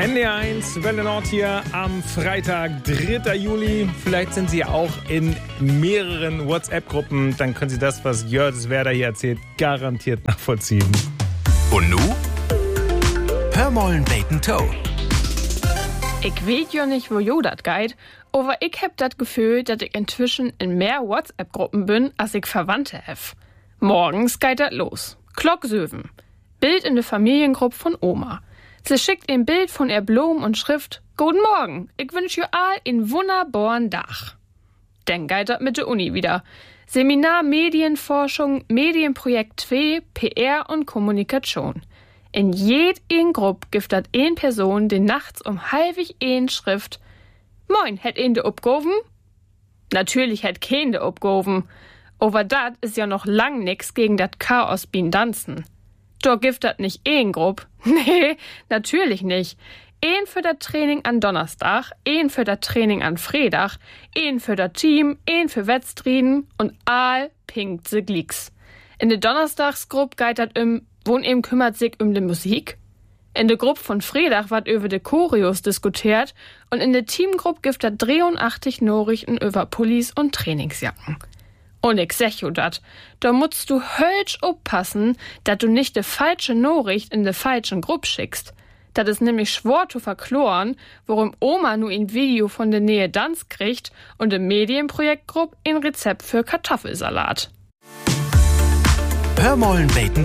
NDR1, Welle Nord hier am Freitag, 3. Juli. Vielleicht sind Sie auch in mehreren WhatsApp-Gruppen. Dann können Sie das, was Jördis Werder hier erzählt, garantiert nachvollziehen. Und nu? Hör mollen Bacon Toe. Ich weet ja nicht, wo jo dat geht, aber ich hab dat Gefühl, dass ich inzwischen in mehr WhatsApp-Gruppen bin, als ich Verwandte hef. Morgens geht dat los. Glock 7. Bild in der Familiengruppe von Oma. Sie schickt ein Bild von ihr Blumen und Schrift: Guten Morgen, ich wünsch ihr all in wunderbaren Dach. Dann geht dat mit der Uni wieder. Seminar Medienforschung, Medienprojekt 2, PR und Kommunikation. In jeden Gruppe gibt dat ein Person, die nachts um 12:30 Schrift: Moin, hätt een de opgoven? Natürlich hätt kein de opgoven. Aber dat is ja noch lang nix gegen dat Chaos beim Danzen. Da gibt dat nicht een Grupp. Nee, natürlich nicht. Een für das Training an Donnerstag, een für das Training an Freitag, een für das Team, een für Wettstriden und all pinkt se Glicks. In der Donnerstagsgruppe geht dat wo'n kümmert sich um die Musik. In der Gruppe von Freitag wird über die Choreos diskutiert und in der Teamgruppe gibt dat 83 Nachrichten über Pullis und Trainingsjacken. Und ich sag jo dat, da musst du hölsch aufpassen, dat du nicht de falsche Nachricht in de falschen Gruppe schickst. Dat is nämlich schwor zu verkloren, worum Oma nu ein Video von der Nähe Danz kriegt und de Medienprojektgruppe ein Rezept für Kartoffelsalat. Hör mollen Bacon